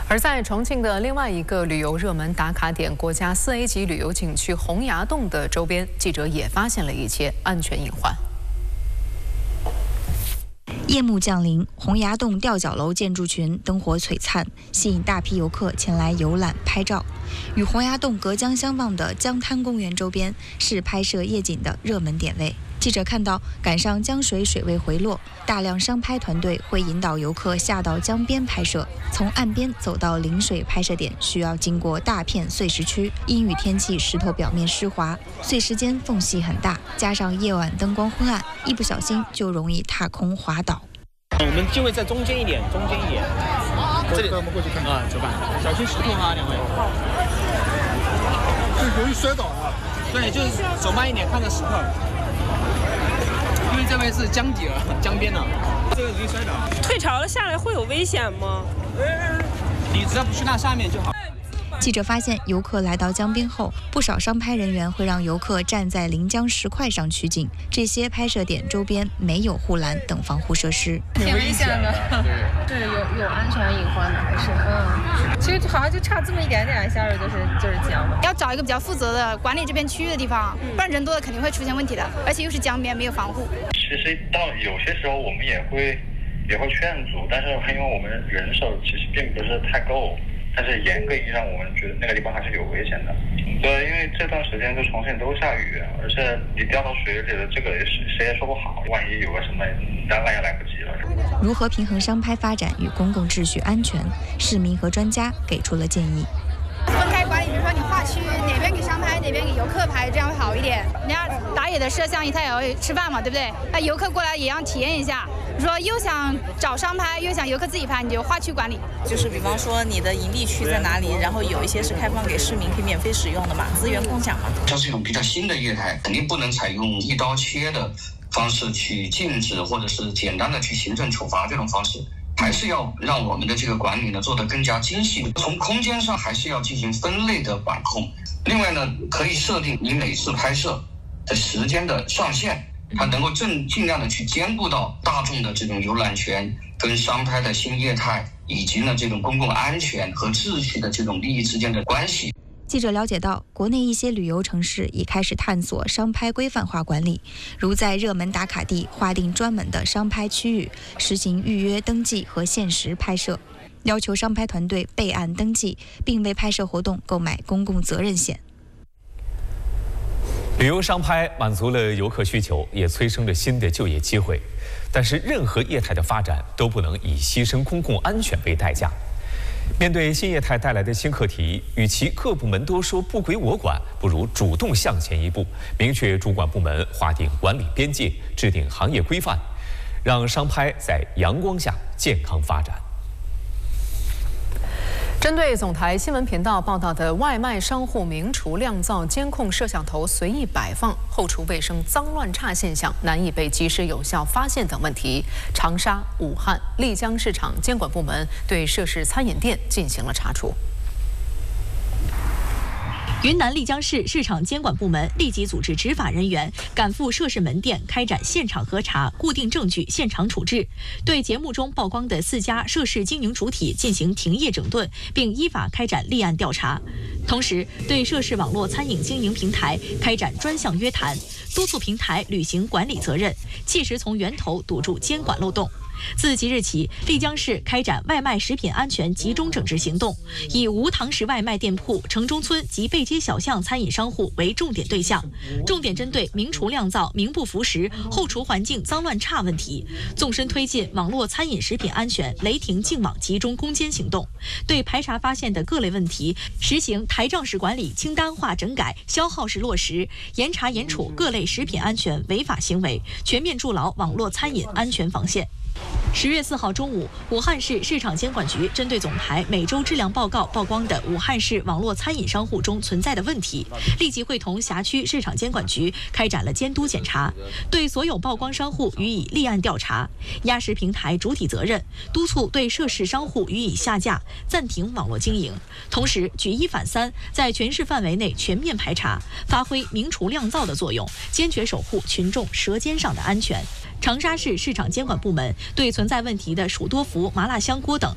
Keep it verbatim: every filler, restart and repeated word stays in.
而在重庆的另外一个旅游热门打卡点——国家四 A 级旅游景区洪崖洞的周边，记者也发现了一些安全隐患。 夜幕降临，洪崖洞吊脚楼建筑群灯火璀璨，吸引大批游客前来游览拍照。与洪崖洞隔江相望的江滩公园周边是拍摄夜景的热门点位。记者看到，赶上江水水位回落，大量商拍团队会引导游客下到江边拍摄。从岸边走到临水拍摄点，需要经过大片碎石区，阴雨天气石头表面湿滑，碎石间缝隙很大，加上夜晚灯光昏暗，一不小心就容易踏空滑倒。 我们就会在中间一点，中间一点。这里，我们过去看啊，走吧，小心石头哈，两位。 这容易摔倒啊。 对，就是走慢一点，看着石头。因为这边是江底了，江边了，这个容易摔倒。 退潮了下来会有危险吗？ 你只要不去那下面就好。 记者发现，游客来到江边后，不少商拍人员会让游客站在临江石块上取景。这些拍摄点周边没有护栏等防护设施， 挺危险的。对，有有安全隐患的，还是嗯。其实好像就差这么一点点，下边就是就是江了。 要找一个比较负责的管理这片区域的地方，不然人多了肯定会出现问题的。而且又是江边，没有防护。 其实到有些时候我们也会也会劝阻，但是因为我们人手其实并不是太够。 但是严格意义上，我们觉得那个地方还是有危险的。对，因为这段时间就重庆都下雨，而且你掉到水里了，这个谁谁也说不好，万一有个什么，那那也来不及了。 如何平衡商拍发展与公共秩序安全？市民和专家给出了建议。 分开管理，比如说你划区哪边给商拍，哪边给游客拍，这样会好一点。人家打野的摄像，他也要吃饭嘛，对不对？那游客过来也要体验一下。你说又想找商拍，又想游客自己拍，你就划区管理。 就是比方说你的营地区在哪里，然后有一些是开放给市民可以免费使用的嘛，资源共享嘛。 这是一种比较新的业态，肯定不能采用一刀切的方式去禁止，或者是简单的去行政处罚这种方式。 还是要让我们的这个管理呢做得更加精细，从空间上还是要进行分类的管控。另外呢，可以设定你每次拍摄的时间的上限，它能够尽尽量的去兼顾到大众的这种游览权跟商拍的新业态，以及呢这种公共安全和秩序的这种利益之间的关系。 记者了解到，国内一些旅游城市已开始探索商拍规范化管理，如在热门打卡地划定专门的商拍区域，实行预约登记和限时拍摄，要求商拍团队备案登记，并为拍摄活动购买公共责任险。 旅游商拍满足了游客需求，也催生了新的就业机会，但是任何业态的发展都不能以牺牲公共安全为代价。 面对新业态带来的新课题，与其各部门都说不归我管，不如主动向前一步，明确主管部门，划定管理边界，制定行业规范，让商拍在阳光下健康发展。 针对总台新闻频道报道的外卖商户明厨酿造监控摄像头随意摆放、后厨卫生脏乱差现象难以被及时有效发现等问题，长沙、武汉、丽江市场监管部门对涉事餐饮店进行了查处。 云南丽江市市场监管部门立即组织执法人员赶赴涉事门店，开展现场核查、固定证据、现场处置，对节目中曝光的四家涉事经营主体进行停业整顿，并依法开展立案调查。同时，对涉事网络餐饮经营平台开展专项约谈，督促平台履行管理责任，切实从源头堵住监管漏洞。 自即日起，丽江市开展外卖食品安全集中整治行动，以无堂食外卖店铺、城中村及背街小巷餐饮商户为重点对象，重点针对明厨酿造、名不符实、后厨环境脏乱差问题，纵深推进网络餐饮食品安全雷霆净网集中攻坚行动，对排查发现的各类问题，实行台账式管理清单化整改、消耗式落实，严查严处各类食品安全违法行为，全面筑牢网络餐饮安全防线。 十月四号中午，武汉市市场监管局针对总台每周质量报告曝光的武汉市网络餐饮商户中存在的问题，立即会同辖区市场监管局开展了监督检查，对所有曝光商户予以立案调查，压实平台主体责任，督促对涉事商户予以下架、暂停网络经营。同时，举一反三，在全市范围内全面排查，发挥明厨酿造的作用，坚决守护群众舌尖上的安全。长沙市市场监管部门对存在问题的蜀多福麻辣香锅等